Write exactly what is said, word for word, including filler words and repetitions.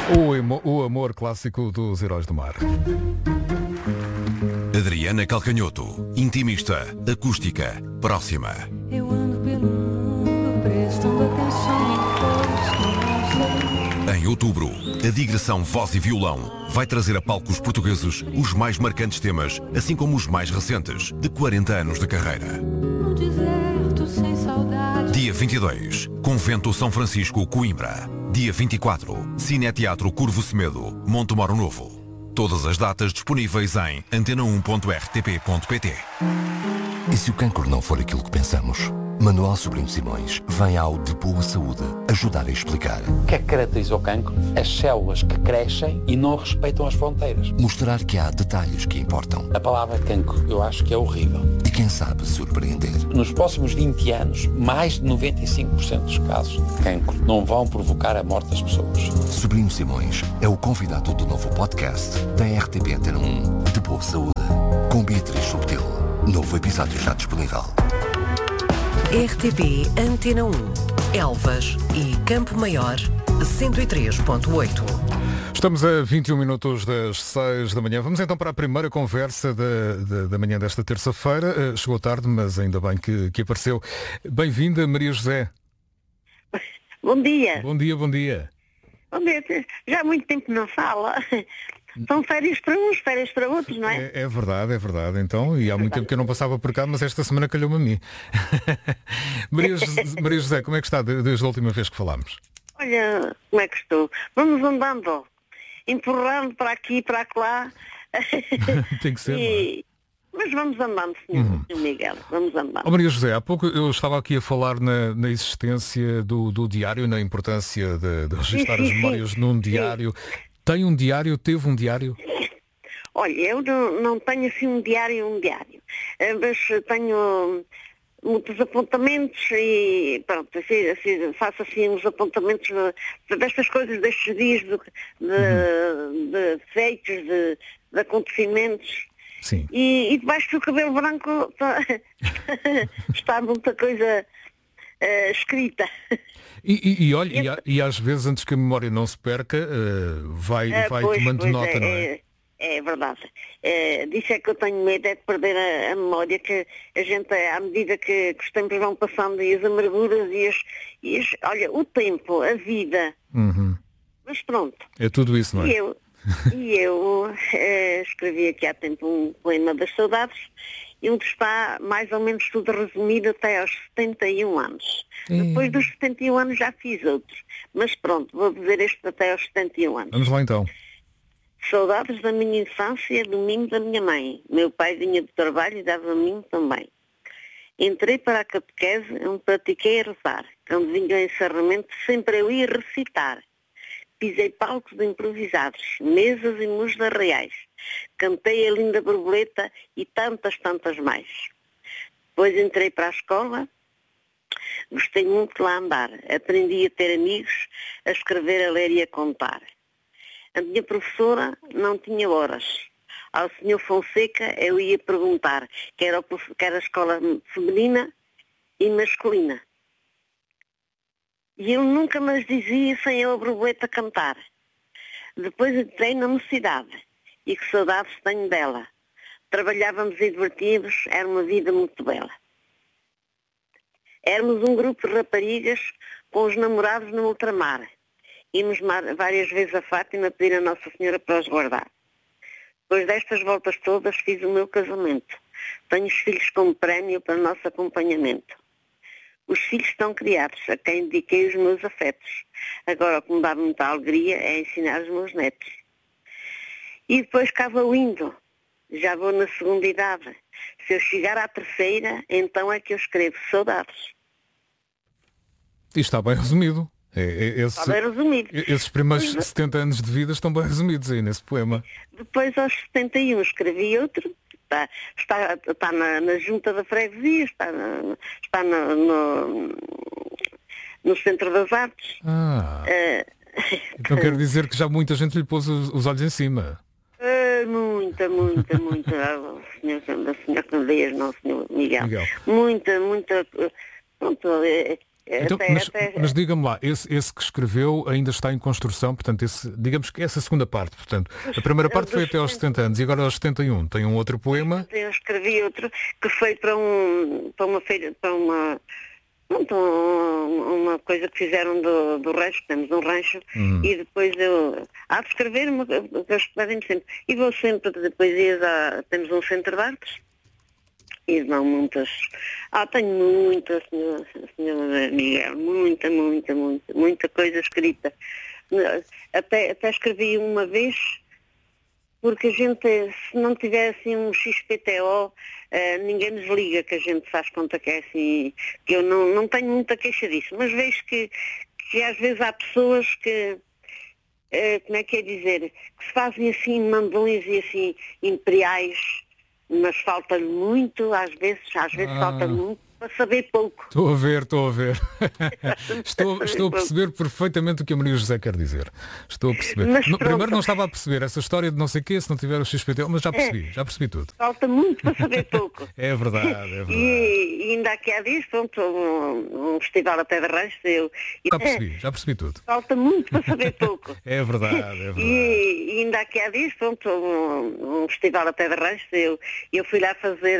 O, emo, o amor clássico dos Heróis do Mar. Adriana Calcanhoto, intimista, acústica, próxima. Eu ando pelo mundo prestando atenção em todos. Em outubro, a digressão Voz e Violão vai trazer a palcos portugueses os mais marcantes temas, assim como os mais recentes, de quarenta anos de carreira. No deserto sem saudade. Dia vinte e dois, Convento São Francisco, Coimbra. Dia vinte e quatro, Cineteatro Curvo Semedo, Montemoro Novo. Todas as datas disponíveis em antena um ponto r t p ponto p t. E se o cancro não for aquilo que pensamos? Manuel Sobrinho Simões vem ao De Boa Saúde ajudar a explicar. O que é que caracteriza o cancro? As células que crescem e não respeitam as fronteiras. Mostrar que há detalhes que importam. A palavra cancro eu acho que é horrível. E quem sabe surpreender. Nos próximos vinte anos, mais de noventa e cinco por cento dos casos de cancro não vão provocar a morte das pessoas. Sobrinho Simões é o convidado do novo podcast da R T P Antena um, De Boa Saúde, com Beatriz Subtil. Novo episódio já disponível. R T P Antena um, Elvas e Campo Maior, cento e três ponto oito. Estamos a vinte e um minutos das seis da manhã. Vamos então para a primeira conversa da, da, da manhã desta terça-feira. Uh, chegou tarde, mas ainda bem que, que apareceu. Bem-vinda, Maria José. Bom dia. Bom dia, bom dia. Bom dia. Já há muito tempo não fala. São férias para uns, férias para outros, não é? É, é verdade, é verdade. Então, e há muito tempo que eu não passava por cá, mas esta semana calhou-me a mim. Maria, José, Maria José, como é que está desde a última vez que falámos? Olha, como é que estou? Vamos andando, empurrando para aqui e para lá. Tem que ser, e... Mas vamos andando, senhor, uhum. senhor Miguel, vamos andando. Oh, Maria José, há pouco eu estava aqui a falar na, na existência do, do diário, na importância de, de registrar sim, sim, as memórias sim. num diário. Sim. Tem um diário? Teve um diário? Olha, eu não, não tenho assim um diário, um diário. Mas tenho muitos apontamentos e pronto, assim, assim, faço assim uns apontamentos de, destas coisas, destes dias, de, de, uhum. de feitos, de, de acontecimentos. Sim. E, e debaixo do cabelo branco está, está muita coisa uh, escrita. E, e, e olha, e, e às vezes antes que a memória não se perca, uh, vai, uh, vai pois, tomando pois nota, é, não é? É, é verdade. É, disso é que eu tenho medo, é de perder a, a memória, que a gente, à medida que, que os tempos vão passando e as amarguras e as, e as olha, o tempo, a vida. Uhum. Mas pronto. É tudo isso, não é? E eu, e eu eh, escrevi aqui há tempo um poema das saudades, e onde está mais ou menos tudo resumido até aos setenta e um anos. É. Depois dos setenta e um anos já fiz outros. Mas pronto, vou dizer este até aos setenta e um anos. Vamos lá então. Saudades da minha infância, do mimo da minha mãe. Meu pai vinha do trabalho e dava mimo também. Entrei para a catequese, onde pratiquei a rezar. Quando vinha o encerramento, sempre eu ia recitar. Pisei palcos improvisados, mesas e musdas reais. Cantei a linda borboleta e tantas, tantas mais. Depois entrei para a escola, gostei muito de lá andar. Aprendi a ter amigos, a escrever, a ler e a contar. A minha professora não tinha horas. Ao senhor Fonseca eu ia perguntar, que era, que era a escola feminina e masculina. E ele nunca mais dizia sem eu a borboleta cantar. Depois entrei na mocidade. E que saudades tenho dela. Trabalhávamos e divertíamos, era uma vida muito bela. Éramos um grupo de raparigas com os namorados no ultramar. Íamos várias vezes a Fátima pedir a Nossa Senhora para os guardar. Depois destas voltas todas fiz o meu casamento. Tenho os filhos como prémio para o nosso acompanhamento. Os filhos estão criados, a quem dediquei os meus afetos. Agora o que me dá muita alegria é ensinar os meus netos. E depois cá vou indo, já vou na segunda idade. Se eu chegar à terceira, então é que eu escrevo saudades. E está bem resumido. É, é, esse, está bem resumido. Esses primeiros depois, setenta anos de vida estão bem resumidos aí nesse poema. Depois aos setenta e um escrevi outro. Está, está, está na, na junta da freguesia, está, na, está no, no, no Centro das Artes. Ah, uh, então quero dizer que já muita gente lhe pôs os, os olhos em cima. Uh, muita, muita, muita. O senhor, a senhora Candeias, não, o senhor Miguel. Miguel. Muita, muita. Pronto, Então, até, mas, até... mas diga-me lá, esse, esse que escreveu ainda está em construção, portanto, esse, digamos que essa segunda parte, portanto, a primeira parte foi até aos setenta anos e agora aos setenta e um tem um outro poema. Eu escrevi outro que foi para, um, para uma feira, para uma, pronto, uma coisa que fizeram do, do rancho, temos um rancho, hum. e depois eu, há de escrever uma coisa que eles pedem sempre, e vou sempre, depois ia, temos um centro de artes, e não muitas. Ah, tenho muita, senhora, senhora Miguel, muita, muita, muita, muita coisa escrita. Até, até escrevi uma vez, porque a gente, se não tiver assim um X P T O, uh, ninguém nos liga, que a gente faz conta que é assim, que eu não, não tenho muita queixa disso, mas vejo que, que às vezes há pessoas que, uh, como é que é dizer, que se fazem assim mandões e assim imperiais, mas falta-lhe muito, às vezes, às vezes ah. falta-lhe muito para saber pouco. Estou a ver, estou a ver. estou, estou a perceber perfeitamente o que a Maria José quer dizer. Estou a perceber. No, primeiro não estava a perceber essa história de não sei o quê, se não tiver o X P T, mas já percebi, é, já percebi tudo. Falta muito para saber pouco. É verdade, é verdade. E, e ainda aqui há dias, pronto, um, um festival até de rancho, eu... Já percebi, já percebi tudo. Falta muito para saber pouco. É verdade, é verdade. E, e ainda aqui há dias, pronto, um, um festival até de rancho, eu, eu fui lá fazer